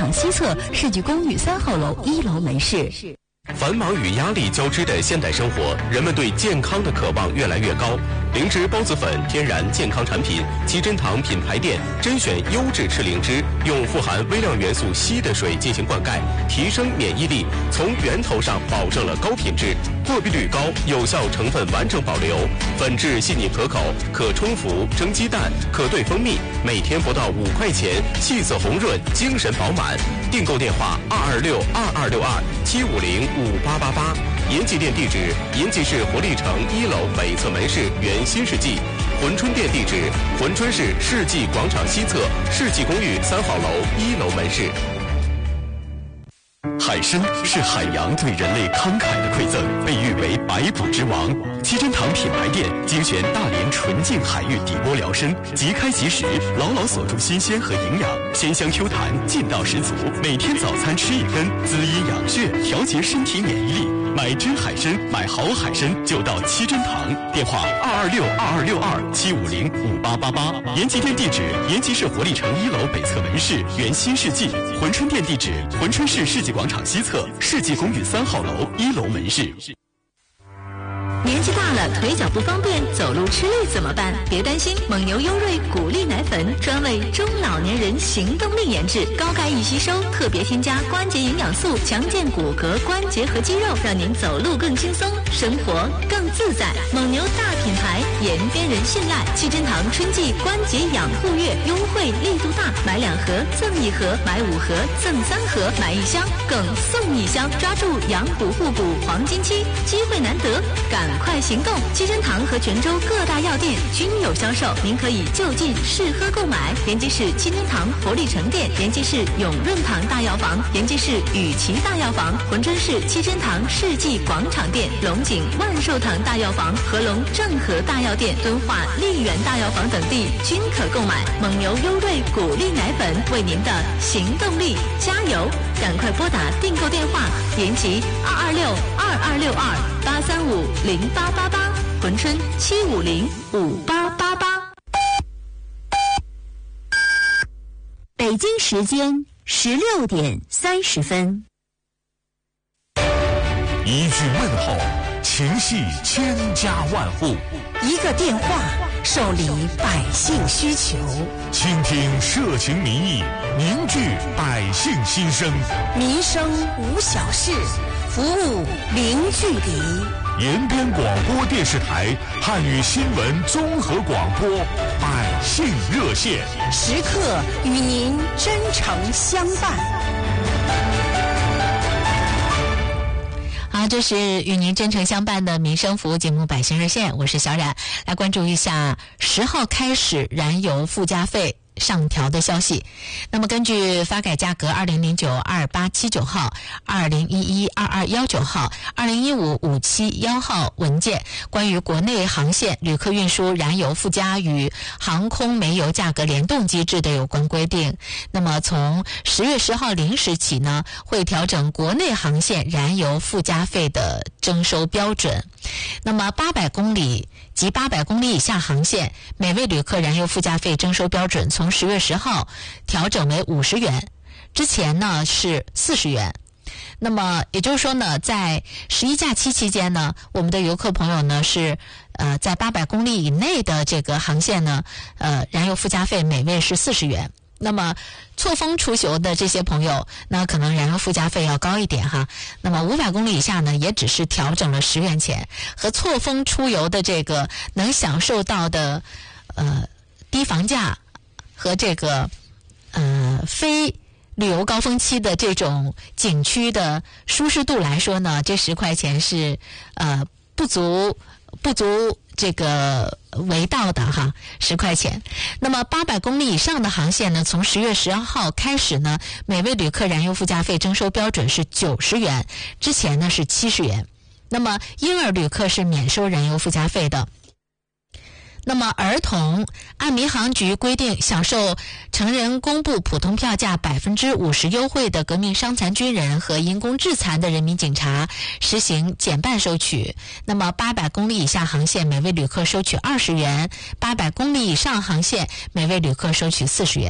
场西侧世纪公寓3号楼1楼门市。 繁忙与压力交织的现代生活，人们对健康的渴望越来越高。灵芝孢子粉天然健康产品，七珍堂品牌店甄选优质赤灵芝，用富含微量元素硒的水进行灌溉，提升免疫力，从源头上保证了高品质，过滤率高，有效成分完整保留，粉质细腻可口，可冲服蒸鸡蛋，可兑蜂蜜，每天不到5块钱，气色红润，精神饱满。订购电话226-2262-750-5888。延吉店地址：延吉市活力城1楼北侧门市原新世纪。珲春店地址：珲春市世纪广场西侧世纪公寓3号楼1楼门市。 海参是海洋对人类慷慨的馈赠，被誉为百补之王。七珍堂品牌店精选大连纯净海域底锅辽参，即开即食，牢牢锁住新鲜和营养，鲜香 Q 弹，劲道十足。每天早餐吃1根，滋阴养血，调节身体免疫力。买真海参，买好海参就到七珍堂。电话226-2262-750-5888。延吉店地址：延吉市活力城1楼北侧门市原新世纪。珲春店地址：珲春市世纪广场西侧世纪公寓3号楼1楼门市。 年纪大了，腿脚不方便，走路吃力怎么办？别担心，蒙牛优瑞谷粒奶粉专为中老年人行动力研制，高钙易吸收，特别添加关节营养素，强健骨骼、关节和肌肉，让您走路更轻松，生活更自在。蒙牛大品牌，延边人信赖。七珍堂春季关节养护月优惠力度大，买2盒赠1盒，买5盒赠3盒，买1箱更送1箱，抓住养补互补黄金期，机会难得，赶快行动！七珍堂和泉州各大药店均有销售，您可以就近试喝购买。延吉市七珍堂活力城店、延吉市永润堂大药房、延吉市雨琦大药房、珲春市七珍堂世纪广场店、龙井万寿堂大药房、合龙正和大药店、敦化丽园大药房等地均可购买。蒙牛优瑞谷粒奶粉为您的行动力加油！赶快拨打订购电话：延吉226-2262-835-0888，珲春750-5888。北京时间16点30分。 一句问候，情系千家万户； 一个电话，受理百姓需求。 倾听社情民意，凝聚百姓心声。 民生无小事，服务零距离。 延边广播电视台汉语新闻综合广播百姓热线， 时刻与您真诚相伴。 好，这是与您真诚相伴的民生服务节目百姓热线，我是小冉，来关注一下10号开始燃油附加费上调的消息。那么根据发改价格2009-2879号、2011-2219号、2015-571号文件，关于国内航线旅客运输燃油附加与航空煤油价格联动机制的有关规定，那么从10月10号0时起呢，会调整国内航线燃油附加费的征收标准。那么800公里及800公里以下航线，每位旅客燃油附加费征收标准从10月10号调整为50元，之前呢是40元。那么也就是说呢，在11假期期间呢，我们的游客朋友呢是在800公里以内的这个航线呢，燃油附加费每位是40元。那么错峰出游的这些朋友，那可能燃油附加费要高一点哈。那么500公里以下呢，也只是调整了10元钱，和错峰出游的这个能享受到的低房价和这个非旅游高峰期的这种景区的舒适度来说呢，这10块钱是不足这个为道的哈，10块钱。那么800公里以上的航线呢，从10月10号开始呢，每位旅客燃油附加费征收标准是90元，之前呢是70元。那么婴儿旅客是免收燃油附加费的。那么儿童按民航局规定享受成人公布普通票价50%优惠的革命伤残军人和因公致残的人民警察实行减半收取。那么800公里以下航线每位旅客收取20元，800公里以上航线每位旅客收取40元。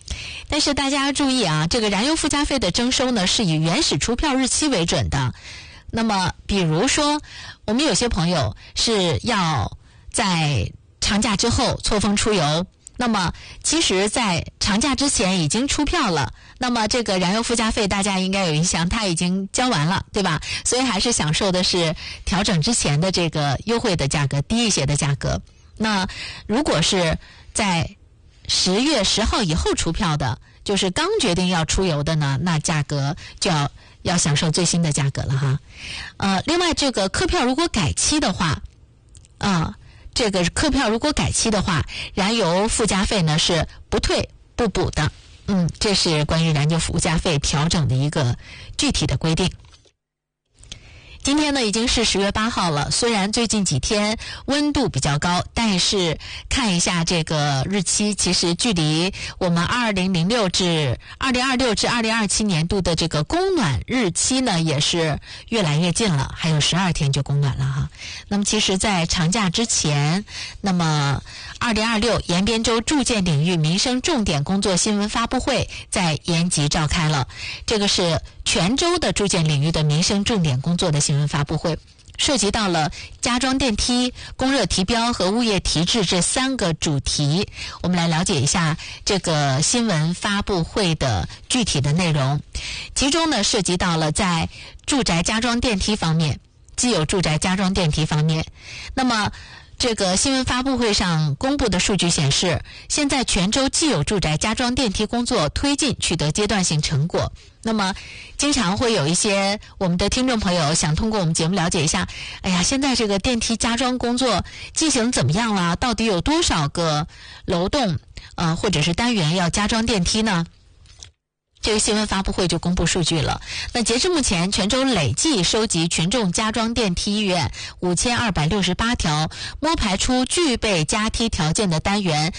但是大家注意啊，这个燃油附加费的征收呢是以原始出票日期为准的。那么比如说我们有些朋友是要在长假之后错峰出游，那么其实在长假之前已经出票了，那么这个燃油附加费大家应该有印象，它已经交完了，对吧？所以还是享受的是调整之前的这个优惠的价格，低一些的价格。那如果是在10月10号以后出票的，就是刚决定要出游的呢，那价格就要享受最新的价格了哈。另外这个客票如果改期的话，这个客票如果改期的话，燃油附加费呢是不退不补的。这是关于燃油附加费调整的一个具体的规定。今天呢已经是10月8号了，虽然最近几天温度比较高，但是看一下这个日期，其实距离我们2026至2027年度的这个供暖日期呢也是越来越近了，还有12天就供暖了哈。那么其实在长假之前，那么2026延边州住建领域民生重点工作新闻发布会在延吉召开了，这个是全州的住建领域的民生重点工作的新闻发布会，涉及到了加装电梯、供热提标和物业提质这3个主题。我们来了解一下这个新闻发布会的具体的内容。其中呢涉及到了在住宅加装电梯方面，既有住宅加装电梯方面，那么这个新闻发布会上公布的数据显示，现在全州既有住宅加装电梯工作推进取得阶段性成果。那么经常会有一些我们的听众朋友想通过我们节目了解一下，现在这个电梯加装工作进行怎么样了？到底有多少个楼栋或者是单元要加装电梯呢？这个新闻发布会就公布数据了。那截至目前，全州累计收集群众加装电梯意愿5268条，摸排出具备加梯条件的单元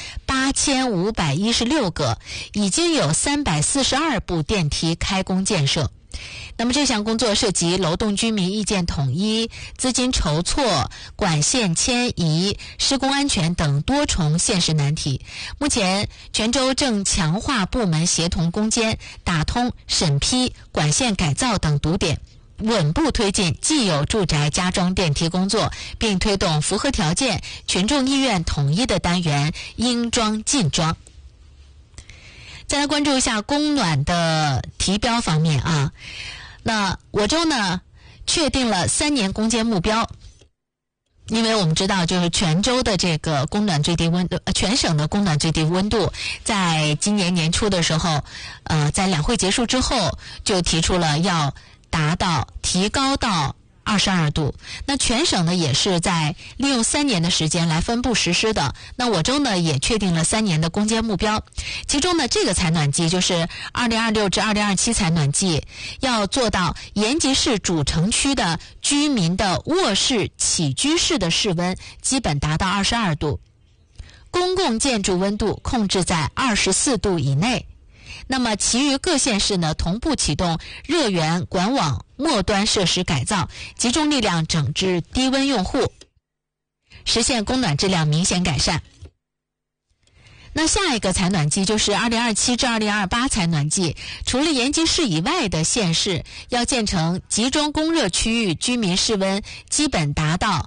8516个，已经有342部电梯开工建设。那么这项工作涉及楼栋居民意见统一、资金筹措、管线迁移、施工安全等多重现实难题。目前全州正强化部门协同攻坚，打通审批、管线改造等堵点，稳步推进既有住宅加装电梯工作，并推动符合条件、群众意愿统一的单元应装尽装。再来关注一下供暖的提标方面啊，那我州呢确定了3年攻坚目标。因为我们知道就是全州的这个供暖最低温度，全省的供暖最低温度在今年年初的时候在两会结束之后就提出了要提高到22度。那全省呢也是在利用3年的时间来分步实施的。那我州呢也确定了3年的攻坚目标，其中呢这个采暖季就是2026至2027采暖季，要做到延吉市主城区的居民的卧室起居室的室温基本达到22度，公共建筑温度控制在24度以内。那么其余各县市呢同步启动热源管网末端设施改造，集中力量整治低温用户，实现供暖质量明显改善。那下一个采暖季就是2027至2028采暖季，除了延吉市以外的县市要建成集中供热区域，居民室温基本达到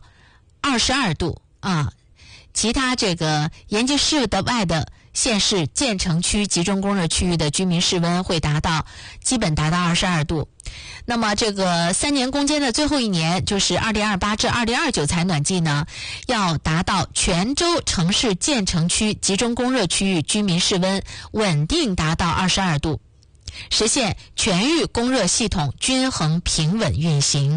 22度其他这个延吉市的外的县市建成区集中供热区域的居民室温会基本达到22度。那么这个3年攻坚的最后一年就是2028至2029采暖季呢，要达到全州城市建成区集中供热区域居民室温稳定达到22度，实现全域供热系统均衡平稳运行。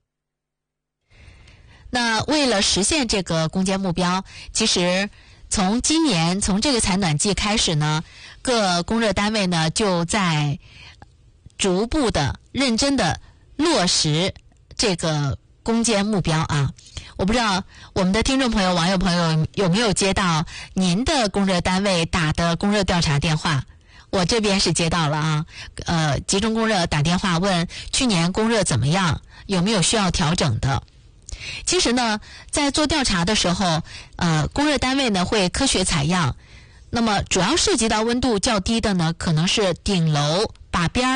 那为了实现这个攻坚目标，其实从今年从这个采暖季开始呢，各供热单位呢就在逐步的认真的落实这个攻坚目标啊。我不知道我们的听众朋友、网友朋友有没有接到您的供热单位打的供热调查电话？我这边是接到了集中供热打电话问去年供热怎么样，有没有需要调整的。其实呢，在做调查的时候，供热单位呢会科学采样， 那么主要涉及到温度较低的呢，可能是顶楼、把边儿